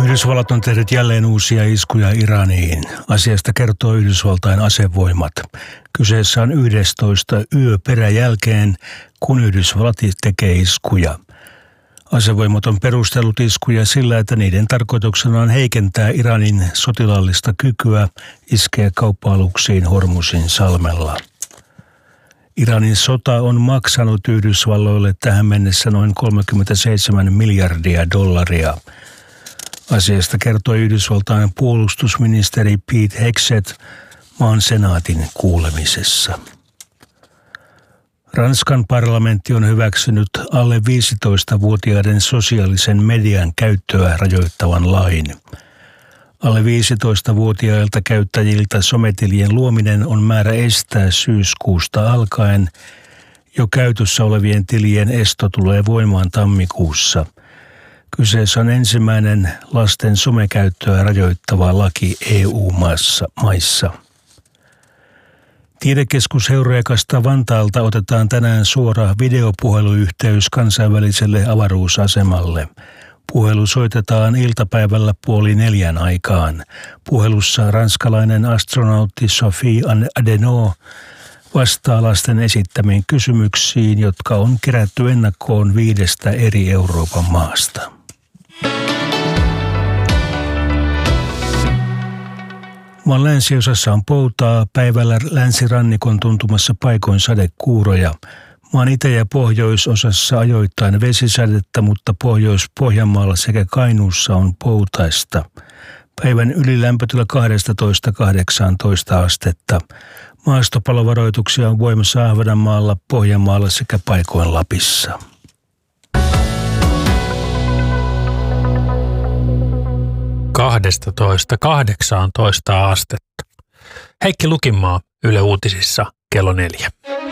Yhdysvallat on tehnyt jälleen uusia iskuja Iraniin. Asiasta kertoo Yhdysvaltain asevoimat. Kyseessä on 11 yö peräjälkeen, kun Yhdysvallat tekee iskuja. Asevoimat on perustellut iskuja sillä, että niiden tarkoituksena on heikentää Iranin sotilaallista kykyä iskeä kauppa-aluksiin Hormuzin salmella. Iranin sota on maksanut Yhdysvalloille tähän mennessä noin 37 miljardia dollaria. Asiasta kertoi Yhdysvaltain puolustusministeri Pete Hegseth maan senaatin kuulemisessa. Ranskan parlamentti on hyväksynyt alle 15-vuotiaiden sosiaalisen median käyttöä rajoittavan lain. Alle 15-vuotiailta käyttäjiltä sometilien luominen on määrä estää syyskuusta alkaen. Jo käytössä olevien tilien esto tulee voimaan tammikuussa. Kyseessä on ensimmäinen lasten somekäyttöä rajoittava laki EU-maissa. Tiedekeskus Heurekasta Vantaalta otetaan tänään suora videopuheluyhteys kansainväliselle avaruusasemalle. Puhelu soitetaan iltapäivällä 3:30 aikaan. Puhelussa ranskalainen astronautti Sophie Adenau vastaa lasten esittämiin kysymyksiin, jotka on kerätty ennakkoon 5 eri Euroopan maasta. Maan länsiosassa on poutaa, päivällä länsirannikon tuntumassa paikoin sadekuuroja. Maan itä- ja pohjoisosassa ajoittain vesisadetta, mutta Pohjois-Pohjanmaalla sekä Kainuussa on poutaista. Päivän ylilämpötila 12–18 astetta. Maastopalovaroituksia on voimassa Ahvenanmaalla, Pohjanmaalla sekä paikoin Lapissa. Kahdestatoista 18 astetta. Heikki Lukinmaa Yle Uutisissa kello 4.